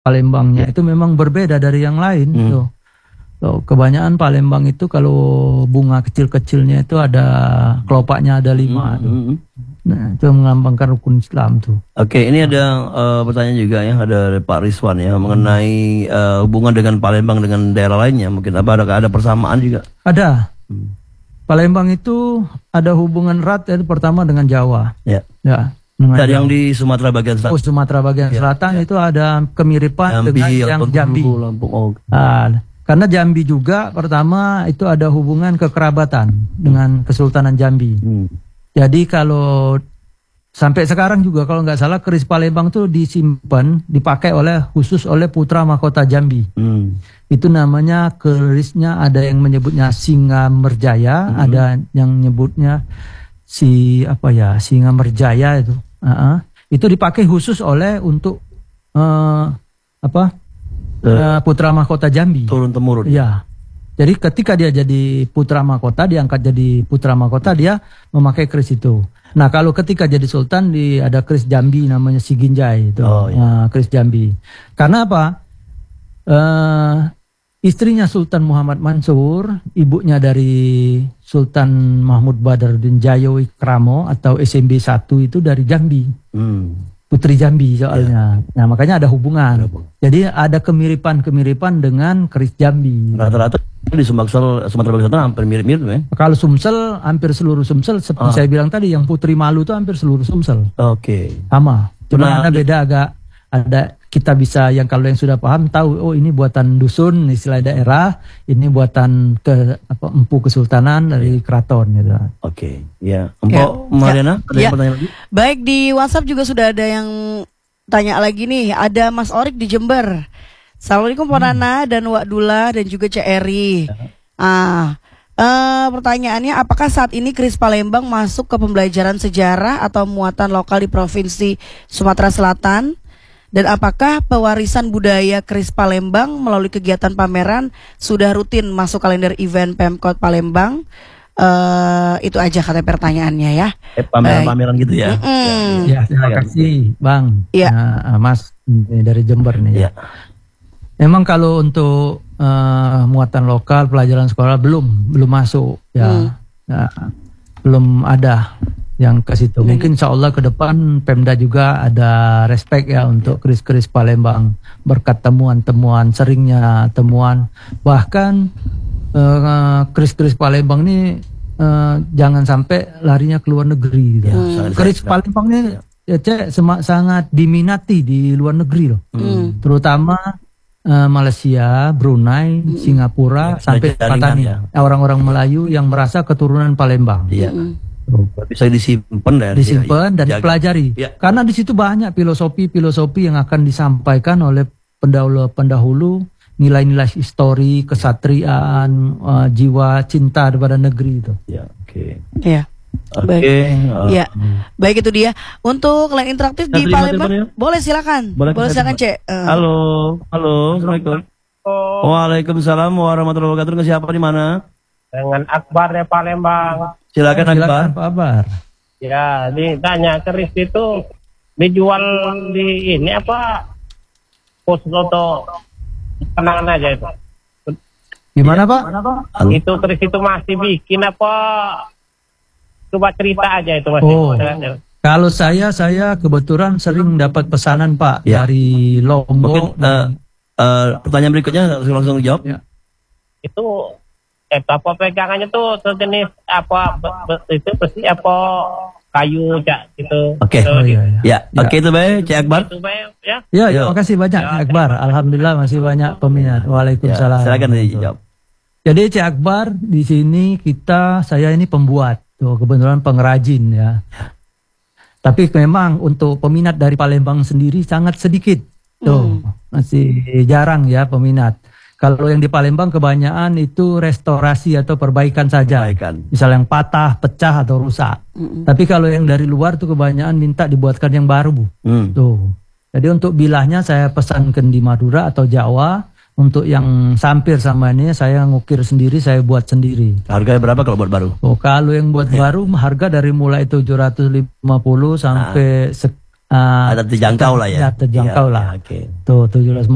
Palembangnya itu memang berbeda dari yang lain. Tuh. Tuh, kebanyakan Palembang itu kalau bunga kecil-kecilnya itu ada kelopaknya ada 5. Nah, itu melambangkan rukun Islam tuh. Oke, ini ada pertanyaan juga ya, ada Pak Rizwan ya mengenai hubungan dengan Palembang dengan daerah lainnya. Mungkin ada persamaan juga? Ada. Palembang itu ada hubungan erat ya, pertama dengan Jawa. Ya. Ya. Dan yang di Sumatera bagian selatan. Oh, Sumatera bagian selatan itu ada kemiripan Jambi, dengan yang Jambi. Lampung. Karena Jambi juga pertama itu ada hubungan kekerabatan dengan Kesultanan Jambi. Jadi kalau sampai sekarang juga kalau nggak salah keris Palembang tuh disimpan, dipakai khusus oleh putra mahkota Jambi. Itu namanya kerisnya, ada yang menyebutnya Singa Merjaya, ada yang nyebutnya Singa Merjaya itu. Itu dipakai khusus untuk putra mahkota Jambi. Turun temurun. Iya. Jadi ketika dia jadi putra mahkota, diangkat jadi putra mahkota, dia memakai keris itu. Nah, kalau ketika jadi sultan ada keris Jambi namanya Siginjai itu. Keris Jambi. Karena apa? Istrinya Sultan Muhammad Mansur, ibunya dari Sultan Mahmud Badaruddin Jayawikramo atau SMB 1 itu dari Jambi. Putri Jambi soalnya. Nah, makanya ada hubungan. Jadi ada kemiripan dengan keris Jambi. Rata-rata di Sumatera bagian selatan hampir mirip-mirip ya. Kalau Sumsel, hampir seluruh Sumsel seperti saya bilang tadi, yang Putri Malu itu hampir seluruh Sumsel. Sama. Cuma ada beda ada kita bisa kalau yang sudah paham tahu, oh ini buatan dusun istilah daerah, ini buatan empu kesultanan dari keraton gitu. Mbak Mariana, ada yang pertanyaan lagi? Baik, di WhatsApp juga sudah ada yang tanya lagi nih. Ada Mas Orik di Jember. Assalamualaikum Pak Nana dan Wak Dula dan juga Cek Eri. Pertanyaannya, apakah saat ini keris Palembang masuk ke pembelajaran sejarah atau muatan lokal di Provinsi Sumatera Selatan? Dan apakah pewarisan budaya keris Palembang melalui kegiatan pameran sudah rutin masuk kalender event Pemkot Palembang? Itu aja kata pertanyaannya ya. Pameran-pameran gitu ya. Ya, terima kasih Bang. Mas dari Jember nih. Memang kalau untuk muatan lokal pelajaran sekolah belum masuk ya. Belum ada yang ke situ. Mungkin insya Allah ke depan Pemda juga ada respect ya untuk keris-keris Palembang berkat temuan-temuan, seringnya temuan. Bahkan keris-keris Palembang ini jangan sampai larinya ke luar negeri. Keris Palembang ini sangat diminati di luar negeri loh. Terutama Malaysia, Brunei, Singapura, sampai Patani. Orang-orang Melayu yang merasa keturunan Palembang. Bisa disimpan dan dipelajari. Karena di situ banyak filosofi yang akan disampaikan oleh pendahulu, nilai-nilai histori, kesatriaan, jiwa cinta kepada negeri itu. Baik itu dia. Untuk line interaktif di Palembang, boleh silakan. Boleh silakan Cek. Halo, Assalamualaikum. Waalaikumsalam warahmatullahi wabarakatuh. Dengan siapa di mana? Dengan Akbar ya Palembang. Silakan Akbar. Ya, ditanya keris itu dijual di ini apa? Pos foto kenangan aja itu. Gimana Pak? Itu keris itu masih bikin apa? Coba cerita aja itu Mas. Kalau saya kebetulan sering dapat pesanan Pak dari Lombok. Pertanyaan berikutnya langsung dijawab. Itu apa pegangannya tuh sejenis apa itu pasti apa kayu gitu. Oke itu baik Cek Akbar. Terima kasih banyak Cek Akbar. Alhamdulillah masih banyak peminat. Waalaikumsalam. Silakan dijawab. Jadi Cek Akbar, di sini saya ini pembuat, kebetulan pengrajin ya. Tapi memang untuk peminat dari Palembang sendiri sangat sedikit. Masih jarang ya peminat. Kalau yang di Palembang kebanyakan itu restorasi atau perbaikan saja. Misal yang patah, pecah atau rusak. Tapi kalau yang dari luar tuh kebanyakan minta dibuatkan yang baru, Bu. Jadi untuk bilahnya saya pesankan di Madura atau Jawa. Untuk yang sampir sama ini saya ngukir sendiri, saya buat sendiri. Harganya berapa kalau buat baru? Kalau yang buat baru harga dari mulai 750 sampai ada terjangkau lah ya. Terjangkau lah. Tuh 750.